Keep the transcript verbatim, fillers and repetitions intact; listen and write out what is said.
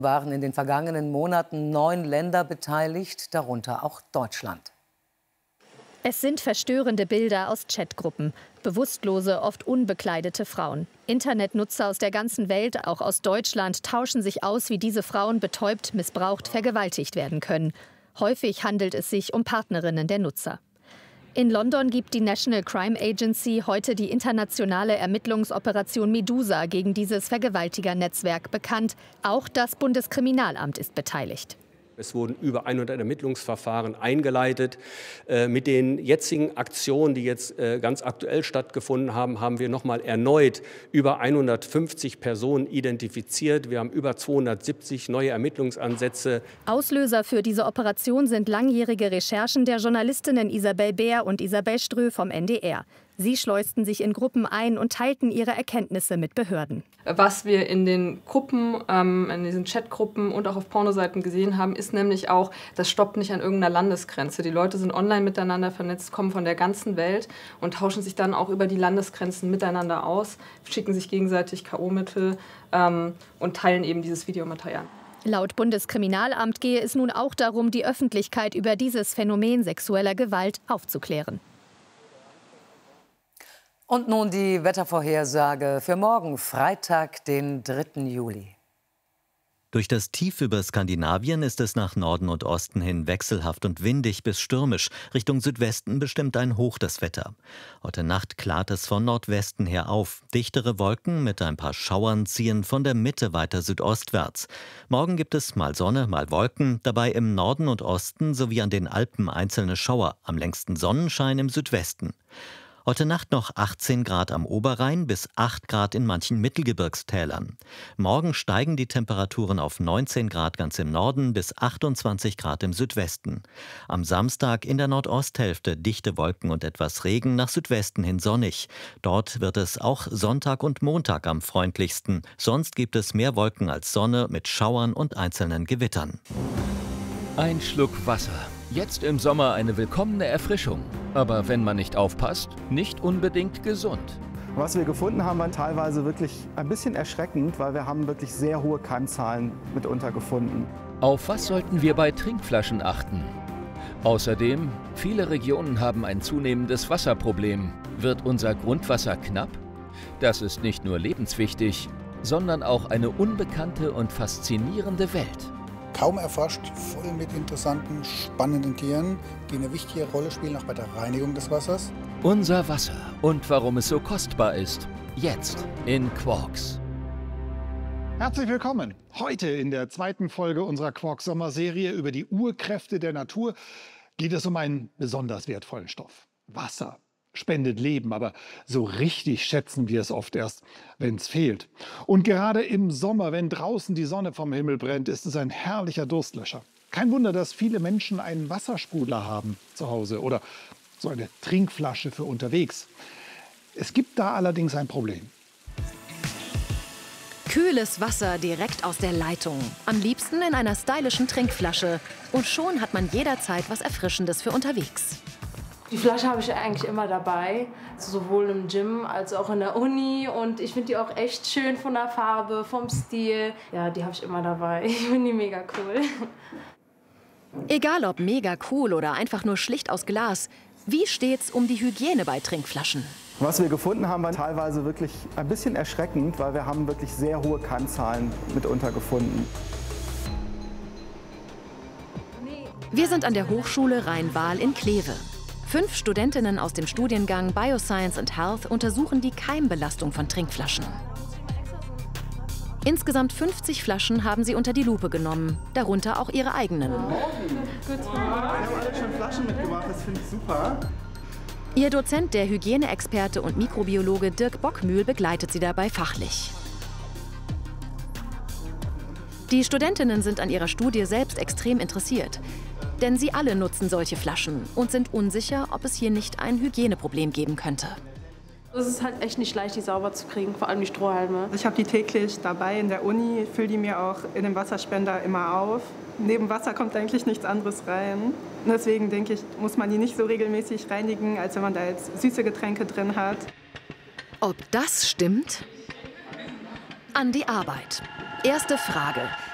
Waren in den vergangenen Monaten neun Länder beteiligt, darunter auch Deutschland. Es sind verstörende Bilder aus Chatgruppen. Bewusstlose, oft unbekleidete Frauen. Internetnutzer aus der ganzen Welt, auch aus Deutschland, tauschen sich aus, wie diese Frauen betäubt, missbraucht, vergewaltigt werden können. Häufig handelt es sich um Partnerinnen der Nutzer. In London gibt die National Crime Agency heute die internationale Ermittlungsoperation Medusa gegen dieses Vergewaltigernetzwerk bekannt. Auch das Bundeskriminalamt ist beteiligt. Es wurden über hundert Ermittlungsverfahren eingeleitet. Mit den jetzigen Aktionen, die jetzt ganz aktuell stattgefunden haben, haben wir noch mal erneut über hundertfünfzig Personen identifiziert. Wir haben über zweihundertsiebzig neue Ermittlungsansätze. Auslöser für diese Operation sind langjährige Recherchen der Journalistinnen Isabel Beer und Isabel Strö vom N D R. Sie schleusten sich in Gruppen ein und teilten ihre Erkenntnisse mit Behörden. Was wir in den Gruppen, ähm, in diesen Chatgruppen und auch auf Pornoseiten gesehen haben, ist nämlich auch, das stoppt nicht an irgendeiner Landesgrenze. Die Leute sind online miteinander vernetzt, kommen von der ganzen Welt und tauschen sich dann auch über die Landesgrenzen miteinander aus, schicken sich gegenseitig K O-Mittel ähm, und teilen eben dieses Videomaterial. Laut Bundeskriminalamt gehe es nun auch darum, die Öffentlichkeit über dieses Phänomen sexueller Gewalt aufzuklären. Und nun die Wettervorhersage für morgen, Freitag, den dritten Juli. Durch das Tief über Skandinavien ist es nach Norden und Osten hin wechselhaft und windig bis stürmisch. Richtung Südwesten bestimmt ein Hoch das Wetter. Heute Nacht klart es von Nordwesten her auf. Dichtere Wolken mit ein paar Schauern ziehen von der Mitte weiter südostwärts. Morgen gibt es mal Sonne, mal Wolken, dabei im Norden und Osten sowie an den Alpen einzelne Schauer. Am längsten Sonnenschein im Südwesten. Heute Nacht noch achtzehn Grad am Oberrhein bis acht Grad in manchen Mittelgebirgstälern. Morgen steigen die Temperaturen auf neunzehn Grad ganz im Norden bis achtundzwanzig Grad im Südwesten. Am Samstag in der Nordosthälfte dichte Wolken und etwas Regen, nach Südwesten hin sonnig. Dort wird es auch Sonntag und Montag am freundlichsten. Sonst gibt es mehr Wolken als Sonne mit Schauern und einzelnen Gewittern. Ein Schluck Wasser. Jetzt im Sommer eine willkommene Erfrischung. Aber wenn man nicht aufpasst, nicht unbedingt gesund. Was wir gefunden haben, war teilweise wirklich ein bisschen erschreckend, weil wir haben wirklich sehr hohe Keimzahlen mitunter gefunden. Auf was sollten wir bei Trinkflaschen achten? Außerdem, viele Regionen haben ein zunehmendes Wasserproblem. Wird unser Grundwasser knapp? Das ist nicht nur lebenswichtig, sondern auch eine unbekannte und faszinierende Welt. Kaum erforscht, voll mit interessanten, spannenden Tieren, die eine wichtige Rolle spielen, auch bei der Reinigung des Wassers. Unser Wasser und warum es so kostbar ist. Jetzt in Quarks. Herzlich willkommen. Heute in der zweiten Folge unserer Quarks-Sommerserie über die Urkräfte der Natur geht es um einen besonders wertvollen Stoff. Wasser. Spendet Leben, aber so richtig schätzen wir es oft erst, wenn es fehlt. Und gerade im Sommer, wenn draußen die Sonne vom Himmel brennt, ist es ein herrlicher Durstlöscher. Kein Wunder, dass viele Menschen einen Wassersprudler haben zu Hause oder so eine Trinkflasche für unterwegs. Es gibt da allerdings ein Problem. Kühles Wasser direkt aus der Leitung. Am liebsten in einer stylischen Trinkflasche. Und schon hat man jederzeit was Erfrischendes für unterwegs. Die Flasche habe ich eigentlich immer dabei, sowohl im Gym als auch in der Uni. Und ich finde die auch echt schön von der Farbe, vom Stil. Ja, die habe ich immer dabei. Ich finde die mega cool. Egal ob mega cool oder einfach nur schlicht aus Glas, wie steht's um die Hygiene bei Trinkflaschen? Was wir gefunden haben, war teilweise wirklich ein bisschen erschreckend, weil wir haben wirklich sehr hohe Keimzahlen mitunter gefunden. Wir sind an der Hochschule Rhein-Waal in Kleve. Fünf Studentinnen aus dem Studiengang Bioscience and Health untersuchen die Keimbelastung von Trinkflaschen. Insgesamt fünfzig Flaschen haben sie unter die Lupe genommen, darunter auch ihre eigenen. Wir haben alle schon Flaschen mitgebracht, das finde ich super. Ihr Dozent, der Hygieneexperte und Mikrobiologe Dirk Bockmühl, begleitet sie dabei fachlich. Die Studentinnen sind an ihrer Studie selbst extrem interessiert. Denn sie alle nutzen solche Flaschen und sind unsicher, ob es hier nicht ein Hygieneproblem geben könnte. Es ist halt echt nicht leicht, die sauber zu kriegen, vor allem die Strohhalme. Ich habe die täglich dabei in der Uni, fülle die mir auch in dem Wasserspender immer auf. Neben Wasser kommt eigentlich nichts anderes rein. Und deswegen denke ich, muss man die nicht so regelmäßig reinigen, als wenn man da jetzt süße Getränke drin hat. Ob das stimmt? An die Arbeit. Erste Frage.